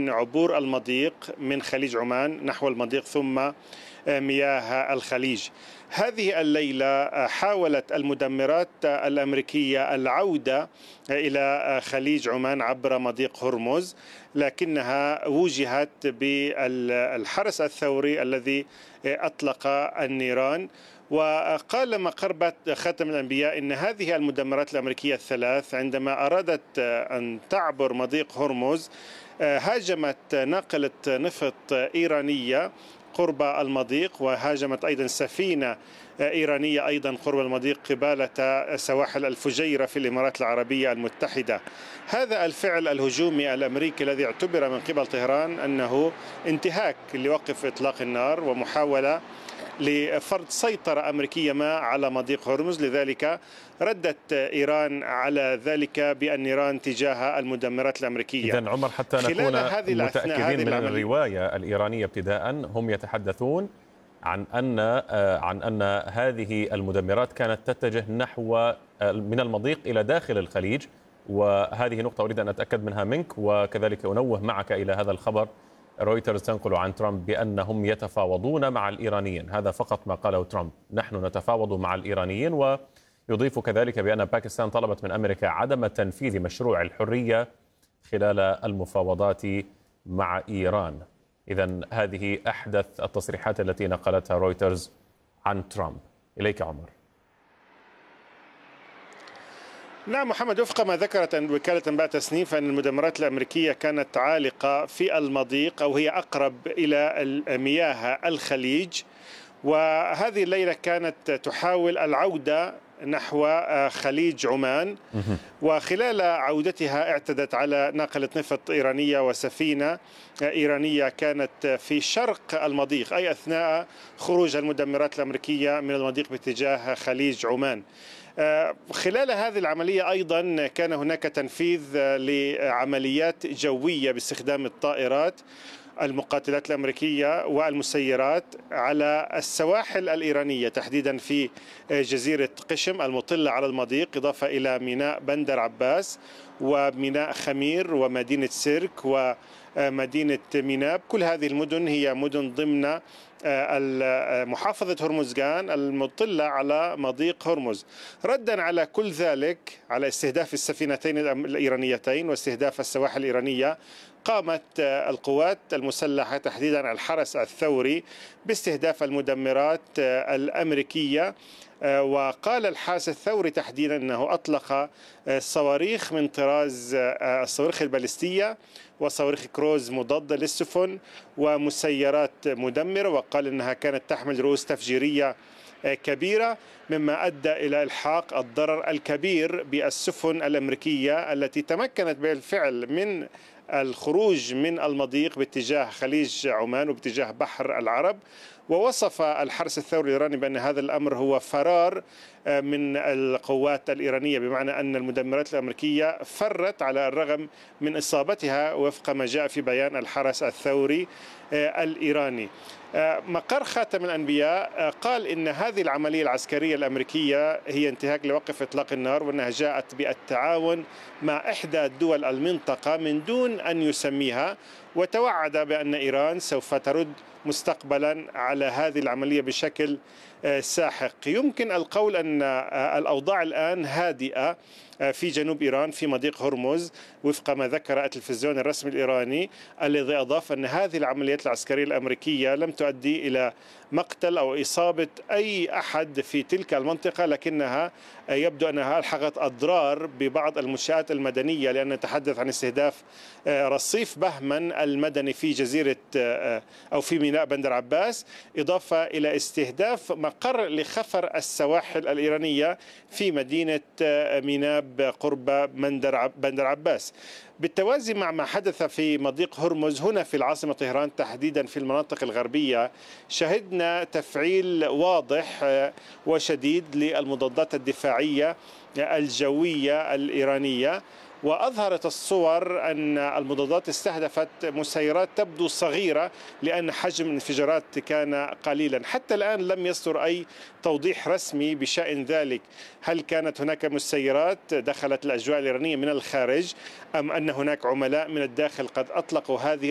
من عبور المضيق من خليج عمان نحو المضيق ثم مياه الخليج. هذه الليلة حاولت المدمرات الأمريكية العودة إلى خليج عمان عبر مضيق هرمز، لكنها وجهت بالحرس الثوري الذي أطلق النيران. وقال مقربة خاتم الأنبياء إن هذه المدمرات الأمريكية الثلاث عندما أرادت أن تعبر مضيق هرمز هاجمت ناقلة نفط إيرانية قرب المضيق، وهاجمت أيضا سفينة إيرانية أيضا قرب المضيق قبالة سواحل الفجيرة في الإمارات العربية المتحدة. هذا الفعل الهجومي الأمريكي الذي اعتبر من قبل طهران أنه انتهاك لوقف إطلاق النار ومحاولة لفرض سيطرة أمريكية ما على مضيق هرمز، لذلك ردت إيران على ذلك بالنيران تجاه المدمرات الأمريكية. إذن عمر، حتى نكون متأكدين من الرواية الإيرانية ابتداء، هم يتحدثون عن أن هذه المدمرات كانت تتجه نحو من المضيق إلى داخل الخليج، وهذه نقطة أريد أن أتأكد منها منك، وكذلك أنوه معك إلى هذا الخبر. رويترز تنقل عن ترامب بأنهم يتفاوضون مع الإيرانيين، هذا فقط ما قاله ترامب، نحن نتفاوض مع الإيرانيين. ويضيف كذلك بأن باكستان طلبت من أمريكا عدم تنفيذ مشروع الحرية خلال المفاوضات مع إيران. إذن هذه أحدث التصريحات التي نقلتها رويترز عن ترامب. إليك عمر. نعم محمد، وفق ما ذكرت وكالة أنباء تسنيم فإن المدمرات الأمريكية كانت عالقة في المضيق أو هي أقرب إلى مياه الخليج، وهذه الليلة كانت تحاول العودة نحو خليج عمان، وخلال عودتها اعتدت على ناقلة نفط إيرانية وسفينة إيرانية كانت في شرق المضيق، أي أثناء خروج المدمرات الأمريكية من المضيق باتجاه خليج عمان. خلال هذه العملية أيضا كان هناك تنفيذ لعمليات جوية باستخدام الطائرات المقاتلات الأمريكية والمسيرات على السواحل الإيرانية، تحديدا في جزيرة قشم المطلة على المضيق، إضافة إلى ميناء بندر عباس وميناء خمير ومدينة سيرك ومدينة ميناب. كل هذه المدن هي مدن ضمن محافظة هرمزغان المطلة على مضيق هرمز. ردا على كل ذلك، على استهداف السفينتين الإيرانيتين واستهداف السواحل الإيرانية، قامت القوات المسلحة تحديدا الحرس الثوري باستهداف المدمرات الأمريكية. وقال الحرس الثوري تحديدا أنه أطلق صواريخ من طراز الصواريخ البالستية وصواريخ كروز مضادة للسفن ومسيرات مدمرة، وقال أنها كانت تحمل رؤوس تفجيرية كبيرة، مما أدى إلى إلحاق الضرر الكبير بالسفن الأمريكية التي تمكنت بالفعل من الخروج من المضيق باتجاه خليج عمان وباتجاه بحر العرب. ووصف الحرس الثوري الإيراني بأن هذا الأمر هو فرار من القوات الإيرانية، بمعنى أن المدمرات الأمريكية فرت على الرغم من إصابتها وفق ما جاء في بيان الحرس الثوري الإيراني. مقر خاتم الأنبياء قال إن هذه العملية العسكرية الأمريكية هي انتهاك لوقف إطلاق النار، وأنها جاءت بالتعاون مع إحدى دول المنطقة من دون أن يسميها، وتوعد بأن إيران سوف ترد مستقبلا على هذه العملية بشكل ساحق. يمكن القول أن الأوضاع الآن هادئة في جنوب إيران في مضيق هرمز وفق ما ذكر التلفزيون الرسمي الإيراني، الذي أضاف أن هذه العمليات العسكرية الأمريكية لم تؤدي إلى مقتل أو إصابة أي أحد في تلك المنطقة، لكنها يبدو أنها ألحقت أضرار ببعض المنشآت المدنية، لأن نتحدث عن استهداف رصيف بهمن المدني في جزيرة أو في ميناء بندر عباس، إضافة إلى استهداف مقر لخفر السواحل الإيرانية في مدينة ميناب قرب بندر عباس. بالتوازي مع ما حدث في مضيق هرمز هنا في العاصمة طهران تحديدا في المناطق الغربية، شهدنا تفعيل واضح وشديد للمضادات الدفاعية الجوية الإيرانية، وأظهرت الصور أن المضادات استهدفت مسيرات تبدو صغيرة لأن حجم الانفجارات كان قليلا. حتى الآن لم يصدر أي توضيح رسمي بشأن ذلك، هل كانت هناك مسيرات دخلت الأجواء الإيرانية من الخارج أم أن هناك عملاء من الداخل قد أطلقوا هذه